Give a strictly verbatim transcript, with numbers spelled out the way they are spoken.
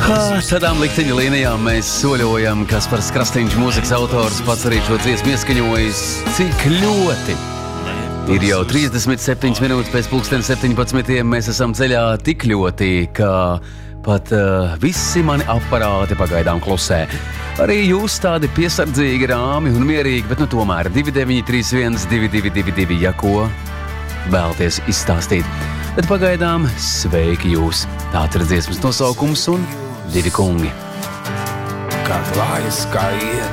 Tādām likteņa līnijām mēs soļojam, kas par Krasteņš mūzikas autors pats arī šo dziesmu ieskaņojis, cik ļoti. Ir jau trīsdesmit septiņas minūtes pēc pulksteni septiņpadsmitiem, mēs esam ceļā tik ļoti, ka pat uh, visi mani aparāti pagaidām klusē. Arī jūs tādi piesardzīgi, rāmi un mierīgi, bet nu tomēr divi deviņi trīs viens divi divi divi divi, ja ko vēlties izstāstīt. Bet pagaidām sveiki jūs. Tāds ir dziesmas nosaukums un divi kungi. Kā klājas, kā iet,